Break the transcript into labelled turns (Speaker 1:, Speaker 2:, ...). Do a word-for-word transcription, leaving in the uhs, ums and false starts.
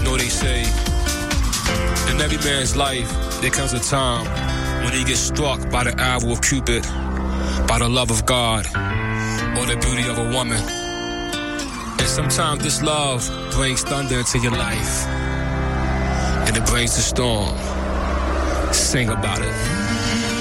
Speaker 1: know they say, in every man's life, there comes a time when he gets struck by the arrow of Cupid, by the love of God, or the beauty of a woman. And sometimes this love brings thunder into your life, and it brings the storm. Sing about it.